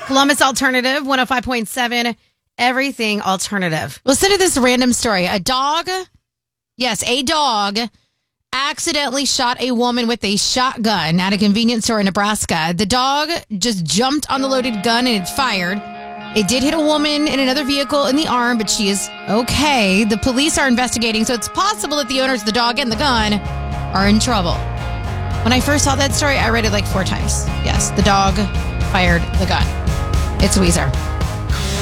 Columbus Alternative, 105.7, everything alternative. Listen to this random story. A dog accidentally shot a woman with a shotgun at a convenience store in Nebraska. The dog just jumped on the loaded gun and it fired. It did hit a woman in another vehicle in the arm, but she is okay. The police are investigating, so it's possible that the owners of the dog and the gun are in trouble. When I first saw that story, I read it like 4 times. Yes, the dog fired the gun. It's Weezer.